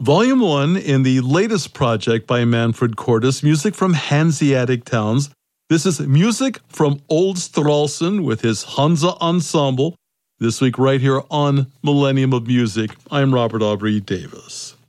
Volume 1 in the latest project by Manfred Cordes, music from Hanseatic Towns. This is music from Old Stralsund with his Hansa Ensemble. This week right here on Millennium of Music. I'm Robert Aubrey Davis.